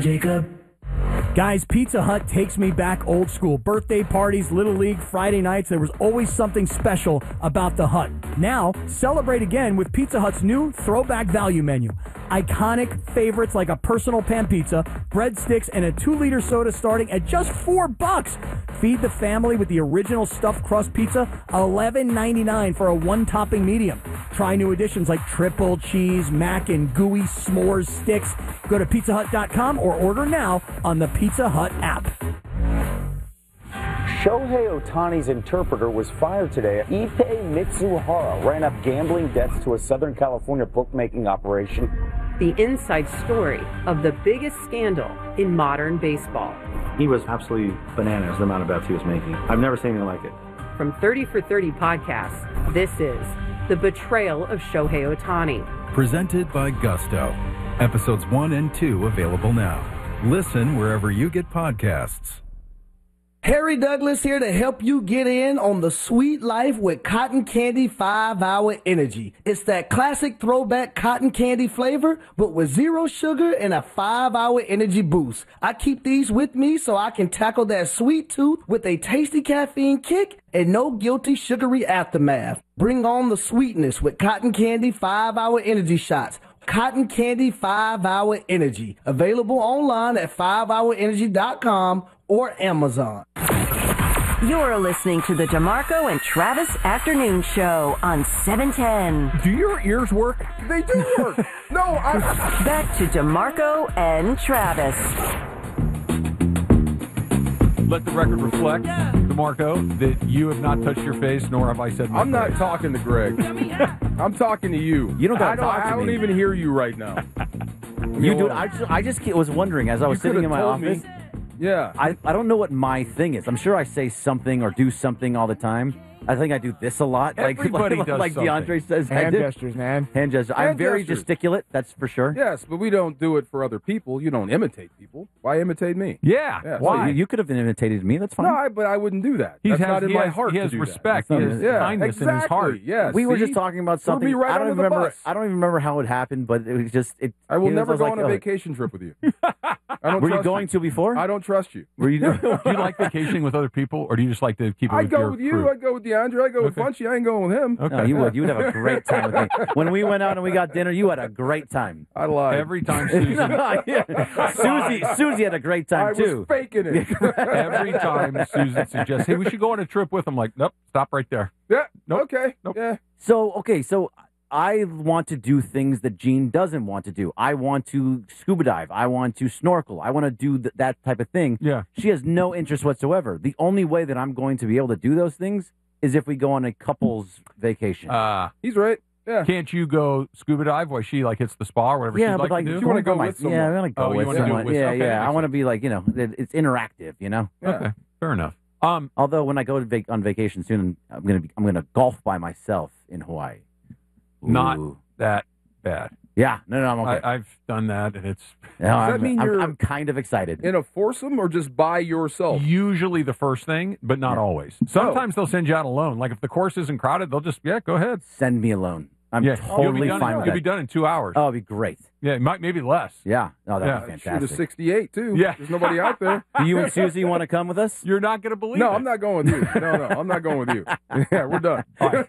Jacob. Guys, Pizza Hut takes me back old school. Birthday parties, Little League, Friday nights, there was always something special about the Hut. Now, celebrate again with Pizza Hut's new throwback value menu. Iconic favorites like a personal pan pizza, breadsticks, and a 2-liter soda starting at just $4. Feed the family with the original stuffed crust pizza, $11.99 for a 1-topping medium. Try new additions like triple cheese, mac, and gooey s'mores sticks. Go to pizzahut.com or order now on the Pizza Hut app. Shohei Ohtani's interpreter was fired today. Ippei Mitsuhara ran up gambling debts to a Southern California bookmaking operation. The inside story of the biggest scandal in modern baseball. He was absolutely bananas, the amount of bets he was making. I've never seen anything like it. From 30 for 30 podcasts, this is The Betrayal of Shohei Ohtani. Presented by Gusto. Episodes 1 and 2 available now. Listen wherever you get podcasts. Harry Douglas here to help you get in on the sweet life with Cotton Candy 5-Hour Energy. It's that classic throwback cotton candy flavor, but with 0 sugar and a 5-hour energy boost. I keep these with me so I can tackle that sweet tooth with a tasty caffeine kick and no guilty sugary aftermath. Bring on the sweetness with Cotton Candy 5-Hour Energy Shots. Cotton Candy 5-Hour Energy. Available online at 5hourenergy.com or Amazon. You're listening to the DeMarco and Travis Afternoon Show on 710. Do your ears work? They do work. No, Back to DeMarco and Travis. Let the record reflect, DeMarco, that you have not touched your face, nor have I said my I'm not talking to Greg. I'm talking to you. You don't gotta talk to I don't me. even hear you right now. You do. I just was wondering as I was sitting in my office. Yeah. I don't know what my thing is. I'm sure I say something or do something all the time. I think I do this a lot. Everybody like, does like something. DeAndre says. Hand gestures, man. Hand gestures. I'm very gesticulate, that's for sure. Yes, but we don't do it for other people. You don't imitate people. Why imitate me? Yeah. Yeah. Why? Why? You could have imitated me. That's fine. No, but I wouldn't do that. That's not in my heart He to has do respect. that. He has kindness in his heart. Yes. We were just talking about something. Me right I don't under even the remember. bus. I don't even remember how it happened, but it was just. I will never go like, on a vacation trip with you. I don't Were you trust going to before? I don't trust you. Were you? Do you like vacationing with other people, or do you just like to keep it I'd with go your with you. crew? I'd go with DeAndre. I'd go with Funchy. I ain't going with him. Okay. No, you would. You would have a great time with me. When we went out and we got dinner, you had a great time. I lied. Every time Susan, Susie had a great time I too. was faking it. every time Susan suggests, "Hey, we should go on a trip with," I'm like, "Nope, stop right there." Yeah. Nope. Okay. Nope. Yeah. So I want to do things that Jean doesn't want to do. I want to scuba dive. I want to snorkel. I want to do that type of thing. Yeah. She has no interest whatsoever. The only way that I'm going to be able to do those things is if we go on a couple's vacation. He's right. Yeah. Can't you go scuba dive while she hits the spa or whatever yeah, she'd but like to do? You wanna go with someone. Yeah, I want to go Oh, you with wanna do it someone. with- Yeah, okay, yeah. that I want to be like, it's interactive, Yeah. Okay, fair enough. Although when I go on vacation soon, I'm gonna golf by myself in Hawaii. Not Ooh. that bad. Yeah, no, I'm okay. I've done that, and it's that mean you're- I'm kind of excited. In a foursome or just by yourself? usually the first thing, but not always. Sometimes they'll send you out alone. Like if the course isn't crowded, they'll just go ahead. Send me alone. I'm You'll totally be done, fine with You'll that. be done in 2 hours. Oh, it'd be great. Yeah, maybe less. Yeah. Oh, that'd be Shoot a fantastic. 68 too. Yeah. There's nobody out there. Do you and Susie want to come with us? You're not going to believe No, it. I'm not going with you. No, I'm not going with you. Yeah, we're done.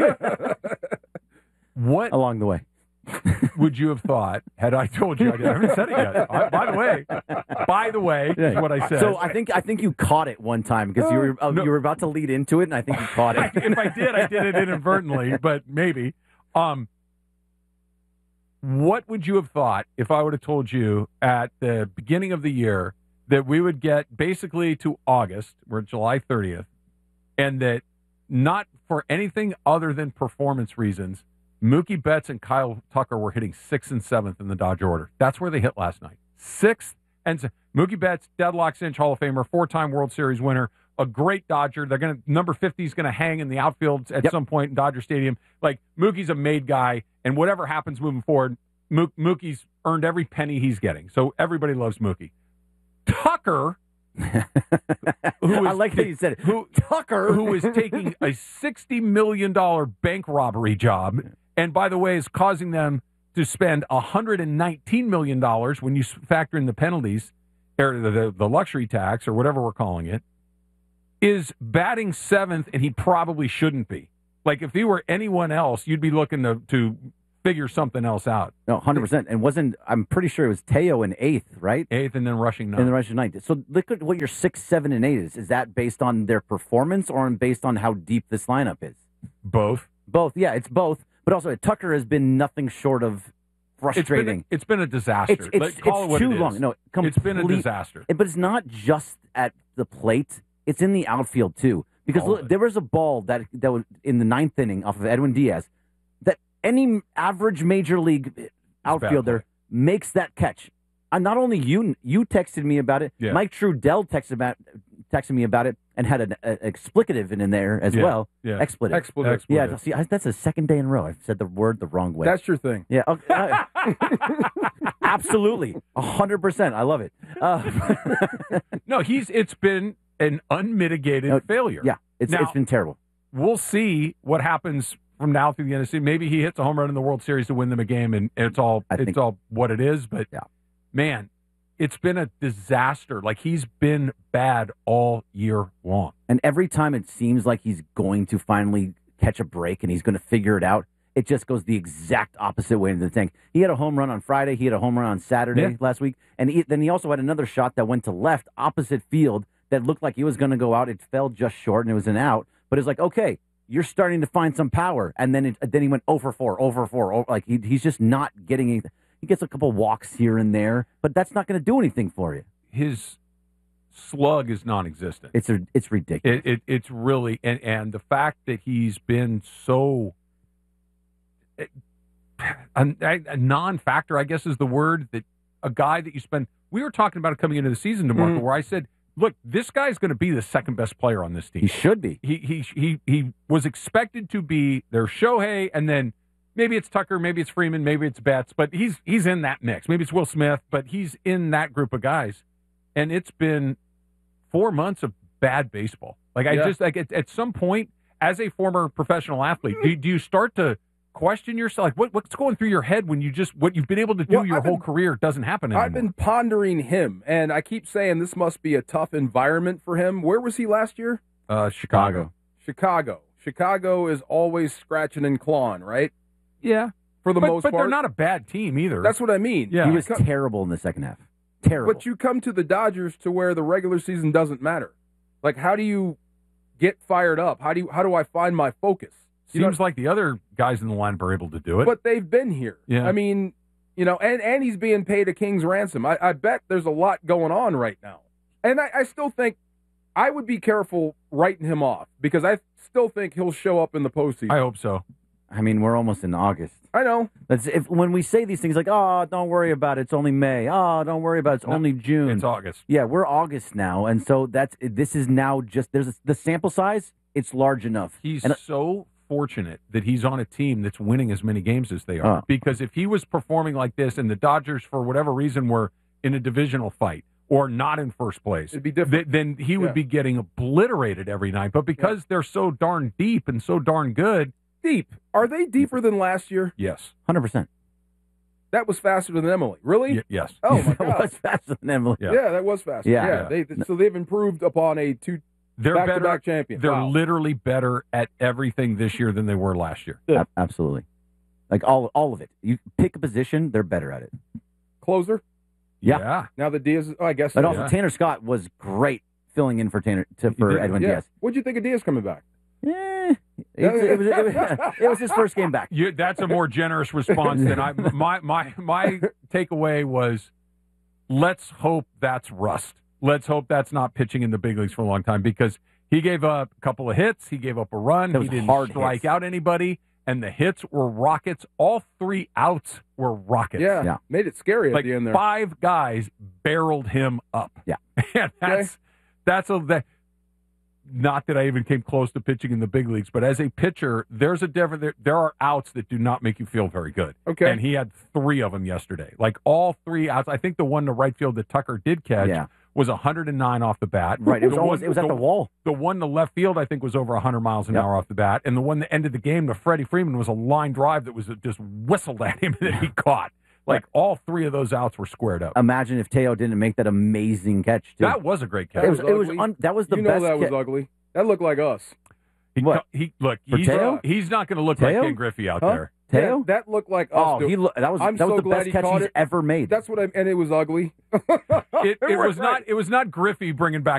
What Along the way. would you have thought had I told you? I haven't said it yet. By the way, is what I said. So I think you caught it one time because you were about to lead into it, and I think you caught it. If I did it inadvertently, but maybe. What would you have thought if I would have told you at the beginning of the year that we would get basically to August, we're July 30th, and that not for anything other than performance reasons, Mookie Betts and Kyle Tucker were hitting 6th and 7th in the Dodger order. That's where they hit last night. 6th and Mookie Betts, deadlock cinch Hall of Famer, 4-time World Series winner, a great Dodger. They're going to number 50 is going to hang in the outfield at some point in Dodger Stadium. Like Mookie's a made guy, and whatever happens moving forward, Mookie's earned every penny he's getting. So everybody loves Mookie. Tucker, I like how you said it. Tucker, who is taking a $60 million bank robbery job, and by the way, is causing them to spend $119 million when you factor in the penalties, or the luxury tax, or whatever we're calling it, is batting 7th, and he probably shouldn't be. Like, if he were anyone else, you'd be looking to figure something else out. No, 100%. And I'm pretty sure it was Teo in 8th, right? 8th, and then rushing 9th. And then rushing 9th. So look at what your 6, 7, and 8 is. Is that based on their performance or based on how deep this lineup is? Both. Both, yeah, it's both. But also, Tucker has been nothing short of frustrating. It's been a disaster. It's too long. No, it's been a disaster. But it's not just at the plate. It's in the outfield, too. Because look, there was a ball that was in the 9th inning off of Edwin Diaz that any average major league outfielder makes that catch. And not only you texted me about it, Mike Trudell texted me about it and had an explicative in there as well. Yeah. Expletive. Yeah, see, that's the second day in a row I've said the word the wrong way. That's your thing. Yeah. Okay. Absolutely. 100%. I love it. No, it's been an unmitigated failure. Yeah, it's been terrible. We'll see what happens from now through the end of the season. Maybe he hits a home run in the World Series to win them a game, and it's all what it is. But man, it's been a disaster. Like, he's been bad all year long. And every time it seems like he's going to finally catch a break and he's going to figure it out, it just goes the exact opposite way into the tank. He had a home run on Friday. He had a home run on Saturday last week. And then he also had another shot that went to left, opposite field, that looked like he was going to go out. It fell just short, and it was an out. But it's like, okay, you're starting to find some power. And then he went 0 for 4. Like, he's just not getting anything. He gets a couple walks here and there, but that's not going to do anything for you. His slug is non-existent. It's ridiculous. It's really, and the fact that he's been so a non-factor, I guess is the word, that a guy that you spend. We were talking about it coming into the season, DeMarco, where I said, look, this guy's going to be the second best player on this team. He should be. He was expected to be their Shohei, and then maybe it's Tucker, maybe it's Freeman, maybe it's Betts, but he's in that mix. Maybe it's Will Smith, but he's in that group of guys. And it's been 4 months of bad baseball. Like, I just, like, at some point, as a former professional athlete, do you start to question yourself? Like, what's going through your head when what you've been able to do your whole career doesn't happen anymore? I've been pondering him, and I keep saying this must be a tough environment for him. Where was he last year? Chicago. Chicago is always scratching and clawing, right? Yeah. For the most part. But they're not a bad team either. That's what I mean. Yeah. He was terrible in the second half. Terrible. But you come to the Dodgers to where the regular season doesn't matter. Like, how do you get fired up? How do I find my focus? Seems like the other guys in the lineup are able to do it. But they've been here. Yeah. I mean, and he's being paid a king's ransom. I bet there's a lot going on right now. And I still think I would be careful writing him off because I still think he'll show up in the postseason. I hope so. I mean, we're almost in August. I know. When we say these things like, oh, don't worry about it, it's only May. Oh, don't worry about it, it's only June. It's August. Yeah, we're August now. And so this is now just, the sample size, it's large enough. He's so fortunate that he's on a team that's winning as many games as they are. Because if he was performing like this and the Dodgers, for whatever reason, were in a divisional fight or not in first place, it'd be different. Then he would be getting obliterated every night. But because they're so darn deep and so darn good. Deep. Are they deeper than last year? Yes. 100%. That was faster than Emily. Really? Yes. Oh, my God. That was faster than Emily. Yeah, that was faster. Yeah. So they've improved upon they're back-to-back champions. They're literally better at everything this year than they were last year. Yeah. Absolutely. Like all of it. You pick a position, they're better at it. Closer? Yeah. Now that Diaz, I guess. But also Tanner Scott was great filling in for Edwin Diaz. What'd you think of Diaz coming back? It was his first game back. That's a more generous response than my takeaway was, let's hope that's rust. Let's hope that's not pitching in the big leagues for a long time, because he gave up a couple of hits. He gave up a run. He didn't strike out anybody. And the hits were rockets. All 3 outs were rockets. Yeah. Made it scary at the end there. 5 guys barreled him up. Yeah. And not that I even came close to pitching in the big leagues, but as a pitcher, there are outs that do not make you feel very good. Okay. And he had 3 of them yesterday. Like, all 3 outs. I think the one to right field that Tucker did catch was 109 off the bat. Right. It was at the wall. The one to left field, I think, was over 100 miles an hour off the bat. And the one that ended the game to Freddie Freeman was a line drive that was just whistled at him that he caught. Like all three of those outs were squared up. Imagine if Teo didn't make that amazing catch. Too. That was a great catch. That was the best. That was ugly. That looked like us. What? He's not going to look Teo? like Ken Griffey out there. Teo? Yeah, that looked like us. Oh, that was the best catch he's ever made. That's what and it was ugly. It was not Griffey bringing back